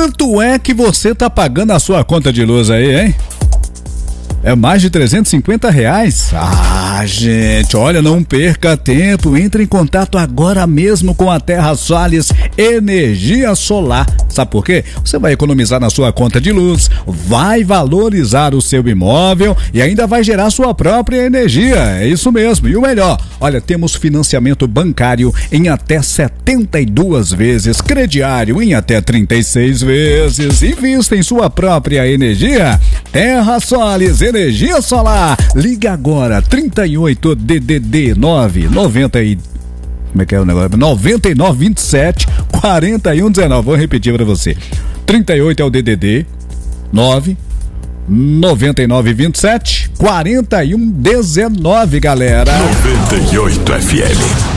Quanto é que você tá pagando a sua conta de luz aí, hein? É mais de R$350? Ah, gente, olha, não perca tempo. Entre em contato agora mesmo com a Terra Solis Energia Solar. Sabe por quê? Você vai economizar na sua conta de luz, vai valorizar o seu imóvel e ainda vai gerar sua própria energia. É isso mesmo. E o melhor, olha, temos financiamento bancário em até 72 vezes, crediário em até 36 vezes. Invista em sua própria energia. Terra Solis Energia Solar. Liga agora, 38 DDD 9 90 e... Como é que é o negócio? 9927 4119. Vou repetir pra você. 38 é o DDD 9 9927 4119, galera. 98 FM.